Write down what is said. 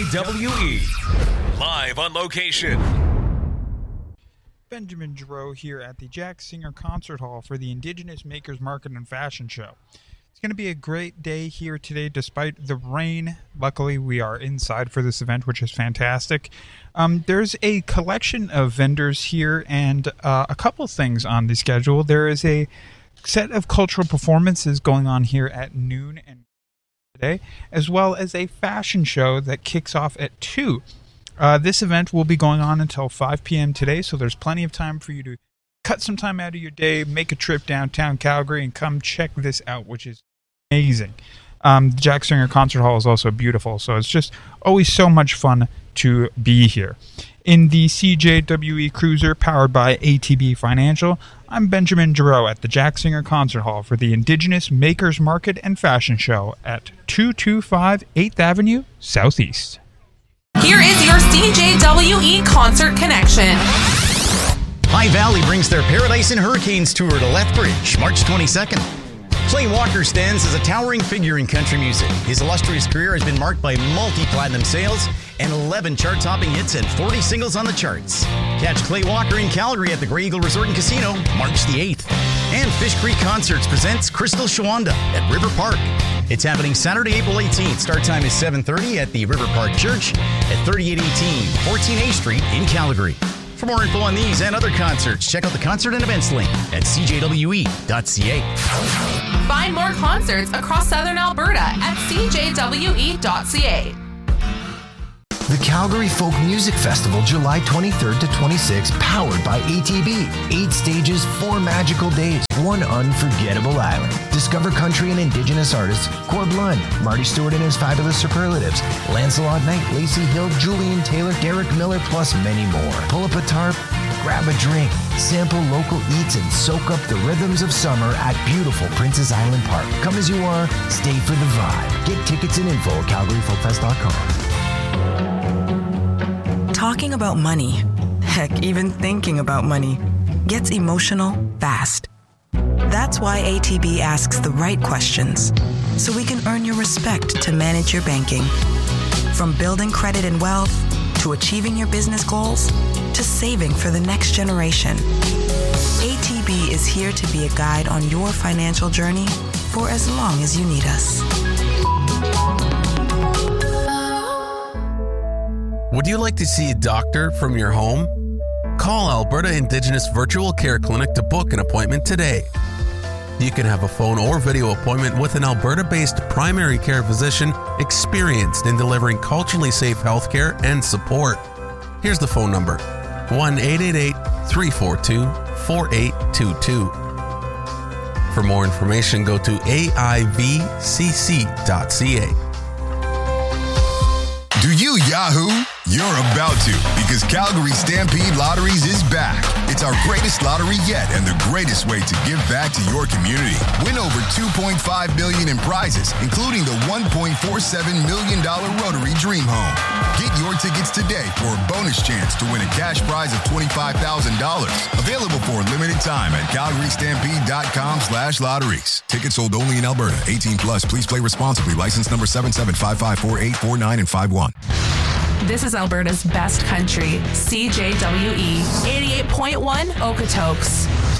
CJWE. Live on location. Benjamin Giroux here at the Jack Singer Concert Hall for the Indigenous Makers Market and Fashion Show. It's going to be a great day here today despite the rain. Luckily, we are inside for this event, which is fantastic. There's a collection of vendors here and a couple things on the schedule. There is a set of cultural performances going on here at noon and today, as well as a fashion show that kicks off at 2. This event will be going on until 5 p.m. today, so there's plenty of time for you to cut some time out of your day, make a trip downtown Calgary, and come check this out, which is amazing. The Jack Singer Concert Hall is also beautiful, so it's just always so much fun to be here. In the CJWE Cruiser powered by ATB Financial, I'm Benjamin Giroux at the Jack Singer Concert Hall for the Indigenous Makers Market and Fashion Show at 225 8th Avenue Southeast. Here is your CJWE Concert Connection. High Valley brings their Paradise in Hurricanes tour to Lethbridge, March 22nd. Clay Walker stands as a towering figure in country music. His illustrious career has been marked by multi-platinum sales and 11 chart-topping hits and 40 singles on the charts. Catch Clay Walker in Calgary at the Grey Eagle Resort and Casino, March the 8th. And Fish Creek Concerts presents Crystal Shawanda at River Park. It's happening Saturday, April 18th. Start time is 7:30 at the River Park Church at 3818 14A Street in Calgary. For more info on these and other concerts, check out the concert and events link at cjwe.ca. Find more concerts across Southern Alberta at cjwe.ca. The Calgary Folk Music Festival, July 23rd to 26th, powered by ATB. 8 stages, 4 magical days, 1 unforgettable island. Discover country and Indigenous artists Corb Lund, Marty Stewart and his fabulous superlatives, Lancelot Knight, Lacey Hill, Julian Taylor, Derek Miller, plus many more. Pull up a tarp, grab a drink, sample local eats, and soak up the rhythms of summer at beautiful Princess Island Park. Come as you are, stay for the vibe. Get tickets and info at calgaryfolkfest.com. Talking about money, heck, even thinking about money, gets emotional fast. That's why ATB asks the right questions, so we can earn your respect to manage your banking. From building credit and wealth, to achieving your business goals, to saving for the next generation. ATB is here to be a guide on your financial journey for as long as you need us. Would you like to see a doctor from your home? Call Alberta Indigenous Virtual Care Clinic to book an appointment today. You can have a phone or video appointment with an Alberta-based primary care physician experienced in delivering culturally safe healthcare and support. Here's the phone number, 1-888-342-4822. For more information, go to aivcc.ca. Do you Yahoo? You're about to, because Calgary Stampede Lotteries is back. It's our greatest lottery yet and the greatest way to give back to your community. Win over $2.5 million in prizes, including the $1.47 million Rotary Dream Home. Get your tickets today for a bonus chance to win a cash prize of $25,000. Available for a limited time at calgarystampede.com/lotteries. Tickets sold only in Alberta. 18 plus. Please play responsibly. License number 77554849 and 51. This is Alberta's best country, CJWE 88.1 Okotoks.